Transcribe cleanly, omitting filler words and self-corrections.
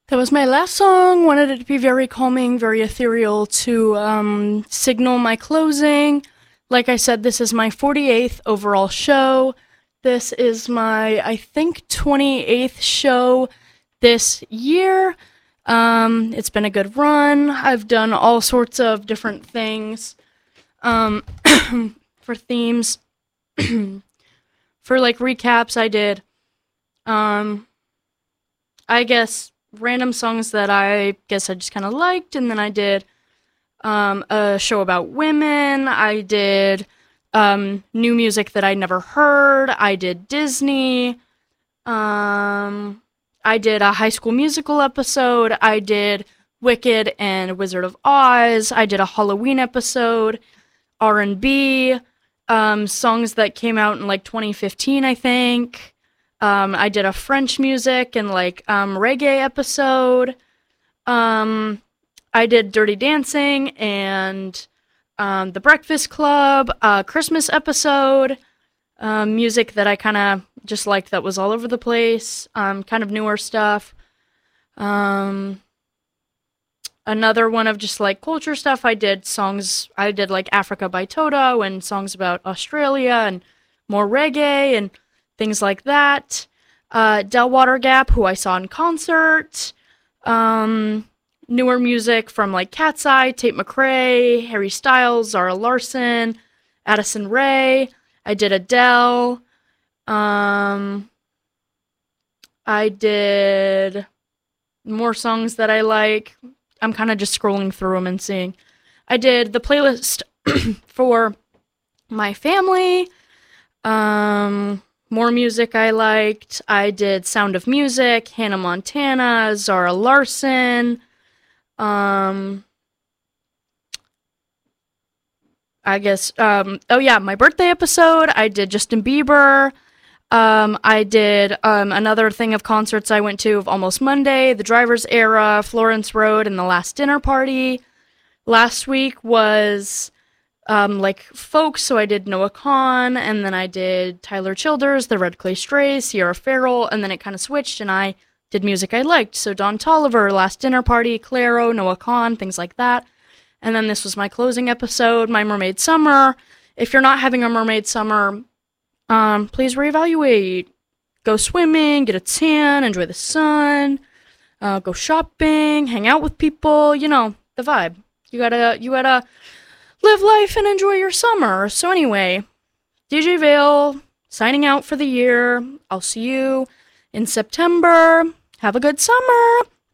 That was my last song. Wanted it to be very calming, very ethereal to signal my closing. Like I said, this is my 48th overall show. This is my, I think, 28th show this year. It's been a good run. I've done all sorts of different things for themes. For like recaps, I did, I guess, random songs that I guess I just kind of liked, and then I did a show about women. I did new music that I'd never heard. I did Disney. I did a High School Musical episode. I did Wicked and Wizard of Oz. I did a Halloween episode. R&B. Songs that came out in like 2015, I think. I did a French music and like reggae episode. I did Dirty Dancing and The Breakfast Club, Christmas episode. Music that I kind of just liked that was all over the place. Kind of newer stuff. Another one of just like culture stuff. I did like Africa by Toto and songs about Australia and more reggae and things like that. Del Water Gap, who I saw in concert. Newer music from like Cat's Eye, Tate McRae, Harry Styles, Zara Larsson, Addison Rae. I did Adele. I did more songs that I like. I'm kind of just scrolling through them and seeing. I did the playlist for my family. More music I liked. I did Sound of Music, Hannah Montana, Zara Larsson. I guess, oh yeah, my birthday episode, I did Justin Bieber. I did another thing of concerts I went to of Almost Monday, The Driver's Era, Florence Road, and The Last Dinner Party. Last week was like folk, so I did Noah Kahan, and then I did Tyler Childers, The Red Clay Strays, Sierra Farrell, and then it kind of switched, and I did music I liked. So Don Toliver, Last Dinner Party, Clairo, Noah Kahan, things like that. And then this was my closing episode, my Mermaid Summer. If you're not having a Mermaid Summer, please reevaluate. Go swimming, get a tan, enjoy the sun, go shopping, hang out with people, you know, the vibe. You gotta live life and enjoy your summer. So anyway, DJ Vale, signing out for the year. I'll see you in September. Have a good summer.